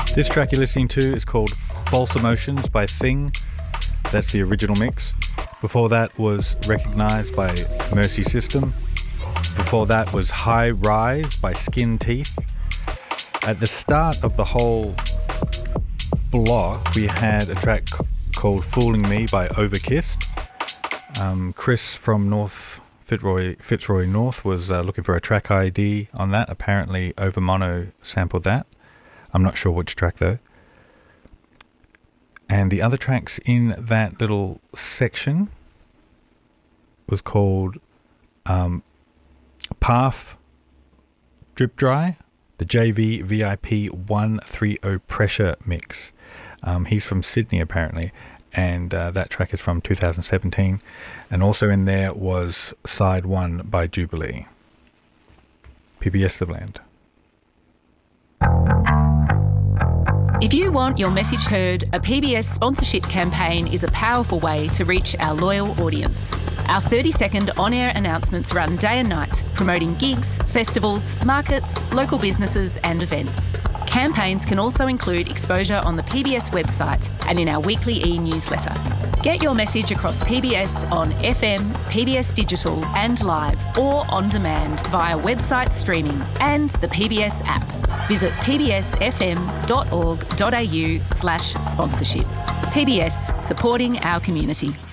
This track you're listening to is called False Emotions by Thing. That's the original mix. Before that was Recognized by Mercy System. Before that was High Rise by Skin Teeth. At the start of the whole block, we had a track called Fooling Me by Overkissed. Chris from Fitzroy North was looking for a track ID on that. Apparently Overmono sampled that. I'm not sure which track though. And the other tracks in that little section was called Path Drip Dry, the JV VIP 130 Pressure Mix. He's from Sydney apparently, and that track is from 2017. And also in there was Side 1 by Jubilee. PBS The Blend. If you want your message heard, a PBS sponsorship campaign is a powerful way to reach our loyal audience. Our 30-second on-air announcements run day and night, promoting gigs, festivals, markets, local businesses and events. Campaigns can also include exposure on the PBS website and in our weekly e-newsletter. Get your message across PBS on FM, PBS Digital and live or on demand via website streaming and the PBS app. Visit pbsfm.org.au/sponsorship. PBS, supporting our community.